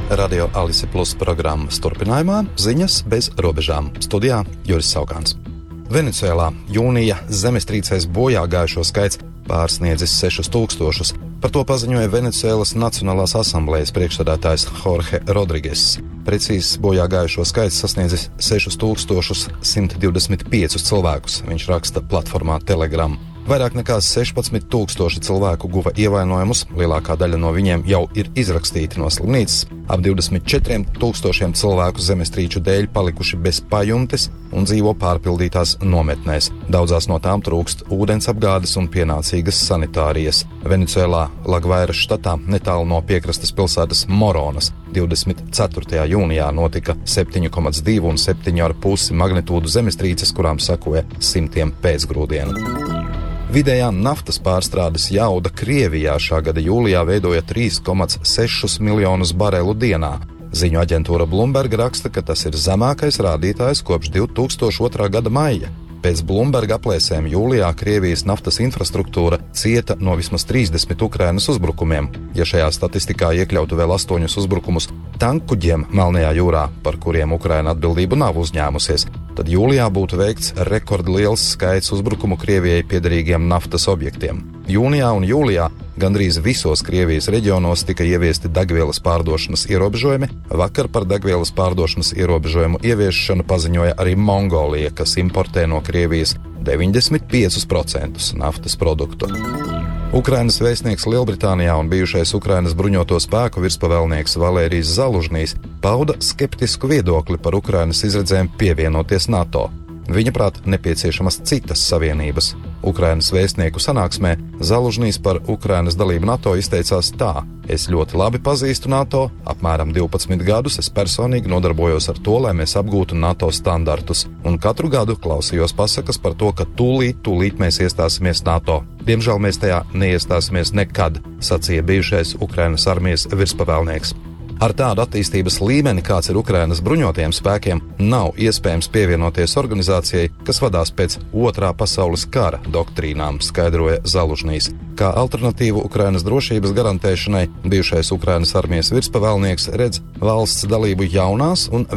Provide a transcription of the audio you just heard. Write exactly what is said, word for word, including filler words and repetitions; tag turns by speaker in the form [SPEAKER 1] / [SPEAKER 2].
[SPEAKER 1] Radio Alise Plus programmas turpinājumā ziņas bez robežām. Studijā Juris Saukāns. Venecuēlā jūnija zemestrīcēs bojā gājušo skaits pārsniedzis sešus tūkstošus. Par to paziņoja Venecuēlas Nacionālās asamblējas priekšsēdētājs Jorge Rodriges. Precīzs bojā gājušo skaits sasniedzis sešus tūkstošus simt divdesmit piecus cilvēkus, viņš raksta platformā Telegram. Vairāk nekā sešpadsmit tūkstoši cilvēku guva ievainojumus, lielākā daļa no viņiem jau ir izrakstīti no slimnīcas. Ap divdesmit četriem tūkstošiem cilvēku zemestrīču dēļ palikuši bez pajumtes un dzīvo pārpildītās nometnēs. Daudzās no tām trūkst ūdensapgādes un pienācīgas sanitārijas. Venecuēlā Lagvairas štatā netālu no piekrastes pilsētas Moronas divdesmit ceturtajā jūnijā notika septiņi komats divi un septiņi ar pusi magnitūdu zemestrīces, kurām sekoja simtiem pēcgrūdienu. Vidējā naftas pārstrādes jauda Krievijā šā gada jūlijā veidoja trīs komats sešus miljonus barelu dienā. Ziņu aģentūra Bloomberg raksta, ka tas ir zemākais rādītājs kopš divi tūkstoši otrā gada maija. Pēc Bloomberg aplēsēm jūlijā Krievijas naftas infrastruktūra cieta no vismaz trīsdesmit Ukrainas uzbrukumiem. Ja šajā statistikā iekļautu vēl astoņus uzbrukumus tankkuģiem Melnajā jūrā, par kuriem Ukraina atbildību nav uzņēmusies, tad jūlijā būtu veikts rekordliels skaits uzbrukumu Krievijai piederīgiem naftas objektiem. Jūnijā un jūlijā gandrīz visos Krievijas reģionos tika ieviesti degvielas pārdošanas ierobežojumi. Vakar par degvielas pārdošanas ierobežojumu ieviešanu paziņoja arī Mongolija, kas importē no Krievijas deviņdesmit piecus procentus naftas produktu. Ukrainas vēstnieks Lielbritānijā un bijušais Ukrainas bruņoto spēku virspavēlnieks Valērijs Zalužnīs pauda skeptisku viedokli par Ukrainas izredzēm pievienoties NATO. Viņa prāt nepieciešamas citas savienības. Ukrainas vēstnieku sanāksmē Zalužnīs par Ukrainas dalību NATO izteicās tā: es ļoti labi pazīstu NATO, apmēram divpadsmit gadus es personīgi nodarbojos ar to, lai mēs apgūtu NATO standartus, un katru gadu klausījos pasakas par to, ka tūlīt, tūlīt mēs iestāsimies NATO. Diemžēl mēs tajā neiestāsimies nekad, sacīja bijušais Ukrainas armijas virspavēlnieks. Ar tādu attīstības līmeni, kāds ir Ukrainas bruņotajiem spēkiem, nav iespējams pievienoties organizācijai, kas vadās pēc otrā pasaules kara doktrīnām, skaidroja Zalužnīs. Kā alternatīvu Ukrainas drošības garantēšanai, bijušais Ukrainas armijas virspavēlnieks redz valsts dalību jaunās un